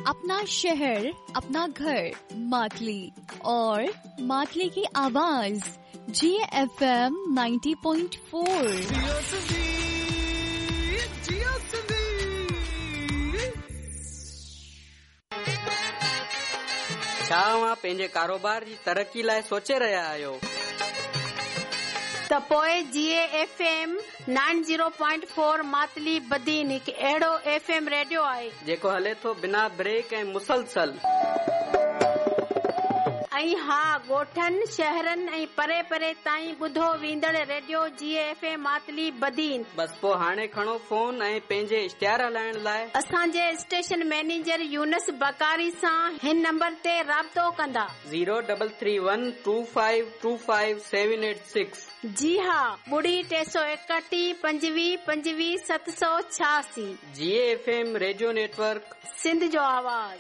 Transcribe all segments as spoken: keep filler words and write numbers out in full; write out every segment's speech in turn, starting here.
اپنا شہر، اپنا گھر، ماتلی اور ماتلی کی آواز جی F M ninety point four. छा तव्हां पंहिंजे कारोबार जी तरक़ी लाइ सोचे रहिया आहियो? त पोइ जी F M nine zero point four Matali Badin हिकु अहिड़ो एफ एम रेडियो आहे जेको हले थो बिना ब्रेक ऐं मुसलसल. ऐं हा, ॻोठनि, शहरनि ऐं परे परे ताईं ॿुधो वेंदड़ रेडियो जी एफ एम मातली बदीन. बस पोइ हाणे खणो फोन ऐं पंहिंजे इश्तिहार हलाइण लाइ असांजे स्टेशन मैनेजर यूनस बकारी सां हिन नंबर ते राब्तो कंदा. Zero double three one two five to five seven eight six. जी हा, ॿुड़ी टे सौ एकटीह पंजवीह पंजवीह सत सौ छियासी. जी F M radio network, Sindh जो आवाज़.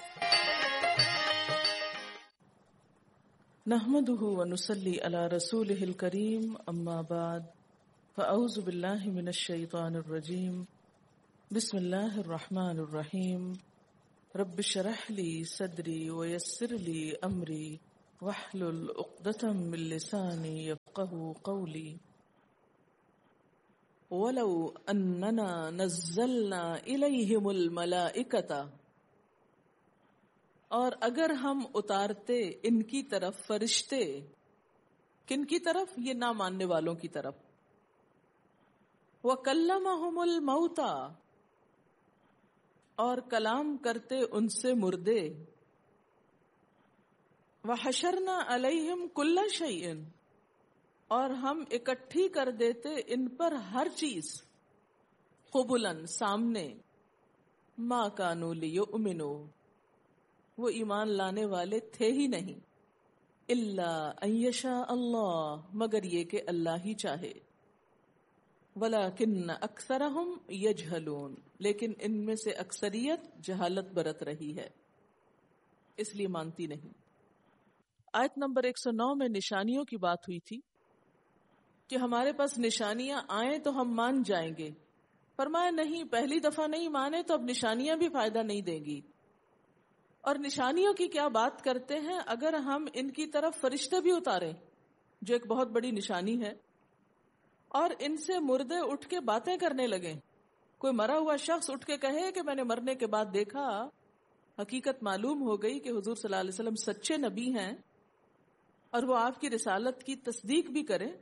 नहमदुहु व नुसल्ली अला रसूलिहिल करीम, अम्मा बाद, फ़अऊज़ु बिल्लाहि मिनश शैतानिर रजीम. बिस्मिल्लाहिर रहमानिर रहीम. रब्बि श्रह ली सदरी व यस्सिर ली अमरी वहलुल उक़दतम मिन लिसानी यफ़क़हू क़ौली. वलौ अन्नना नज़्ज़लना इलैहिमुल मलाइकता, और अगर हम उतारते इनकी तरफ फरिश्ते. किन की तरफ? ये ना मानने वालों की तरफ. व कल्लमहुमुल मौता, और कलाम करते उनसे मुर्दे. व हशरना अलैहिम कुल्ला शैइन, और हम इकट्ठी कर देते इन पर हर चीज. क़ुबुलन, सामने. मा कानू लियुमिनू, वो ईमान लाने वाले थे ही नहीं. इल्ला अयशा अल्लाह, मगर ये कि अल्लाह ही चाहे. वलाकिन्न अक्सरहुम यजहलून, लेकिन इनमें से अक्सरियत जहालत बरत रही है, इसलिए मानती नहीं. आयत नंबर एक सौ नौ में निशानियों की बात हुई थी कि हमारे पास निशानियां आए तो हम मान जाएंगे. फरमाया नहीं, पहली दफा नहीं माने तो अब निशानियां भी फायदा नहीं देंगी. और निशानियों की क्या बात करते हैं, अगर हम इनकी तरफ फरिश्ते भी उतारें, जो एक बहुत बड़ी निशानी है, और इनसे मुर्दे उठ के बातें करने लगे. कोई मरा हुआ शख्स उठ के कहे कि मैंने मरने के बाद देखा, हकीकत मालूम हो गई कि हुजूर सल्लल्लाहु अलैहि वसल्लम सच्चे नबी हैं, और वो आपकी रिसालत की तस्दीक भी करें.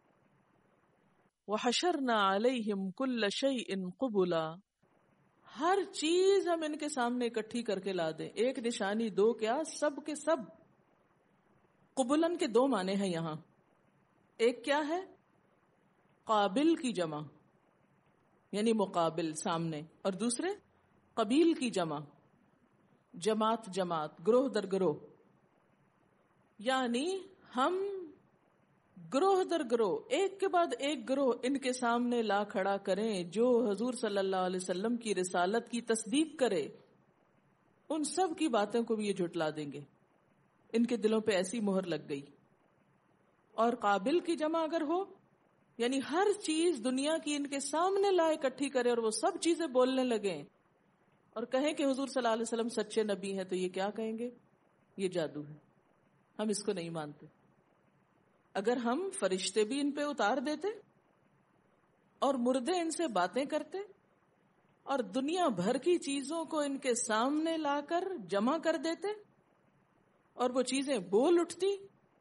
वहशरना अलैहिम कुल्ल शैइन क़ुबुला, हर चीज हम इनके सामने इकट्ठी करके ला दें. एक निशानी, दो क्या, सब के सब. कुबुलन के दो माने हैं यहां. एक क्या है? काबिल की जमा, यानी मुकाबिल, सामने. और दूसरे कबील की जमा, जमात जमात, ग्रोह दर ग्रोह. यानी हम ग्रोह दर ग्रोह, एक के बाद एक ग्रोह इनके सामने ला खड़ा करें, जो हुजूर सल्लल्लाहु अलैहि वसल्लम की रिसालत की तस्दीक करे. उन सब की बातों को भी ये झुटला देंगे. इनके दिलों पे ऐसी मोहर लग गई. और काबिल की जमा अगर हो, यानी हर चीज दुनिया की इनके सामने ला इकट्ठी करे और वो सब चीजें बोलने लगे और कहें कि हुजूर सल्लल्लाहु अलैहि वसल्लम सच्चे नबी हैं, तो ये क्या कहेंगे? ये जादू है, हम इसको नहीं मानते. अगर हम फरिश्ते भी इन पे उतार देते और मुर्दे इनसे बातें करते और दुनिया भर की चीजों को इनके सामने लाकर जमा कर देते और वो चीजें बोल उठती,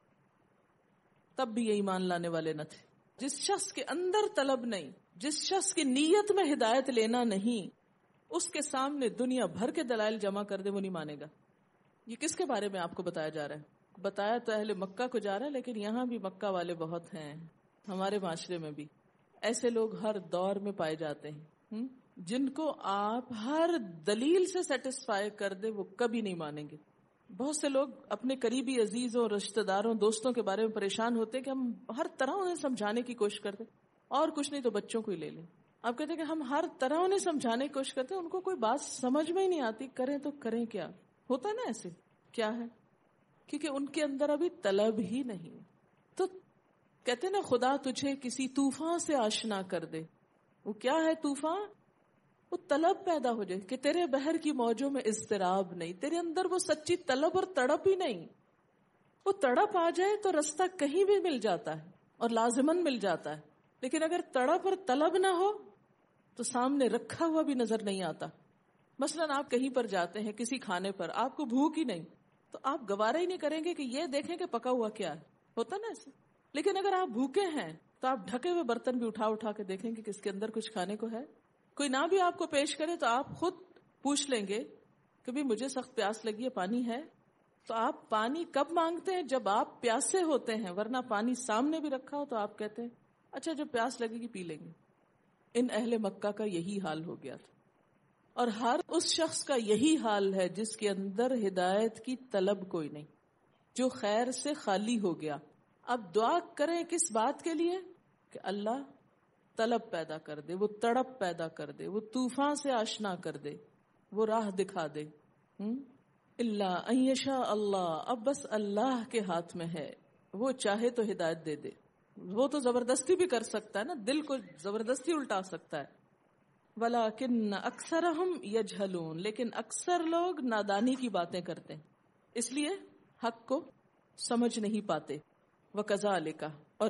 तब भी ये ईमान लाने वाले न थे. जिस शख्स के अंदर तलब नहीं, जिस शख्स की नीयत में हिदायत लेना नहीं, उसके सामने दुनिया भर के दलाइल जमा कर दे, वो नहीं मानेगा. ये किसके बारे में आपको बताया जा रहा है? बताया तो अहले मक्का को जा रहा है, लेकिन यहाँ भी मक्का वाले बहुत हैं. हमारे माशरे में भी ऐसे लोग हर दौर में पाए जाते हैं, हुँ? जिनको आप हर दलील से सेटिस्फाई कर दे, वो कभी नहीं मानेंगे. बहुत से लोग अपने करीबी अजीजों, रिश्तेदारों, दोस्तों के बारे में परेशान होते हैं कि हम हर तरह उन्हें समझाने की कोशिश करते, और कुछ नहीं तो बच्चों को ही ले लें. आप कहते हैं कि हम हर तरह उन्हें समझाने की कोशिश करते हैं, उनको कोई बात समझ में ही नहीं आती, करें तो करें क्या. होता है ना ऐसे. क्या है? क्योंकि उनके अंदर अभी तलब ही नहीं. तो कहते हैं ना, खुदा तुझे किसी तूफान से आशना कर दे. वो क्या है तूफान? وہ طلب پیدا ہو جائے کہ تیرے بحر کی موجوں میں اضطراب نہیں، تیرے اندر وہ سچی طلب اور تڑپ ہی نہیں. وہ تڑپ آ جائے تو رستہ کہیں بھی مل جاتا ہے اور لازماً مل جاتا ہے. لیکن اگر تڑپ اور طلب نہ ہو تو سامنے رکھا ہوا بھی نظر نہیں آتا. مثلاً آپ کہیں پر جاتے ہیں کسی کھانے پر، آپ کو بھوک ہی نہیں تو آپ گوارا ہی نہیں کریں گے کہ یہ دیکھیں کہ پکا ہوا کیا ہے، ہوتا نا ایسے. لیکن اگر آپ بھوکے ہیں تو آپ ڈھکے ہوئے برتن بھی اٹھا اٹھا کے دیکھیں گے کہ اس کے اندر کچھ کھانے کو ہے. کوئی نہ بھی آپ کو پیش کرے تو آپ خود پوچھ لیں گے کہ بھی مجھے سخت پیاس لگی ہے، پانی ہے. تو آپ پانی کب مانگتے ہیں؟ جب آپ پیاسے ہوتے ہیں، ورنہ پانی سامنے بھی رکھا ہو تو آپ کہتے ہیں اچھا جب پیاس لگے گی پی لیں گے. ان اہل مکہ کا یہی حال ہو گیا تھا، اور ہر اس شخص کا یہی حال ہے جس کے اندر ہدایت کی طلب کوئی نہیں، جو خیر سے خالی ہو گیا. اب دعا کریں کس بات کے لیے؟ کہ اللہ طلب پیدا کر دے، وہ تڑپ پیدا کر دے، وہ طوفان سے آشنا کر دے، وہ راہ دکھا دے. اللہ ان یشاء اللہ، اب بس اللہ کے ہاتھ میں ہے، وہ چاہے تو ہدایت دے دے. وہ تو زبردستی بھی کر سکتا ہے نا، دل کو زبردستی الٹا سکتا ہے. ولیکن اکثرہم یجہلون، لیکن اکثر لوگ نادانی کی باتیں کرتے ہیں، اس لیے حق کو سمجھ نہیں پاتے. وکذالک، اور